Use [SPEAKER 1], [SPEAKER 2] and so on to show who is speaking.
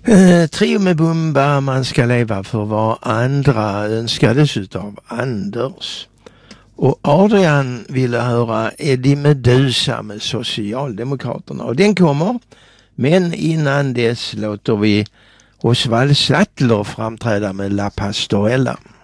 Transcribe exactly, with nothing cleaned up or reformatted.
[SPEAKER 1] Eh, trio med Bumba, Man ska leva för vad andra önskades utav Anders. Och Adrian ville höra Eddie Meduza med Socialdemokraterna. Och den kommer. Men innan dess låter vi Osvald Sattler framträda med La Pastorella.